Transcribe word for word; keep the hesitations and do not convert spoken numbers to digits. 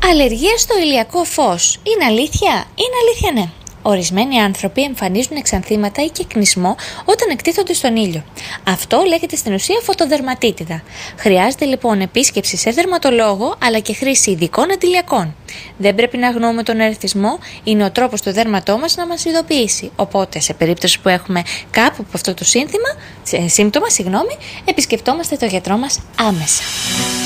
Αλλεργία στο ηλιακό φως. Είναι αλήθεια? Είναι αλήθεια, ναι. Ορισμένοι άνθρωποι εμφανίζουν εξανθήματα ή και κνισμό όταν εκτίθονται στον ήλιο. Αυτό λέγεται στην ουσία φωτοδερματίτιδα. Χρειάζεται λοιπόν επίσκεψη σε δερματολόγο αλλά και χρήση ειδικών αντιλιακών. Δεν πρέπει να αγνοούμε τον ερεθισμό, είναι ο τρόπος του δέρματό μας να μας ειδοποιήσει. Οπότε, σε περίπτωση που έχουμε κάπου από αυτό το σύνθημα, σύμπτωμα, συγγνώμη, επισκεπτόμαστε το γιατρό μας άμεσα.